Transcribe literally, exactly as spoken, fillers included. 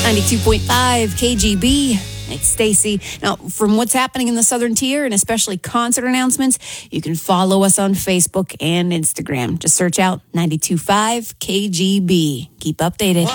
ninety-two point five K G B. It's Stacy. Now, from what's happening in the Southern Tier and especially concert announcements, you can follow us on Facebook and Instagram. Just search out ninety-two point five K G B. Keep updated.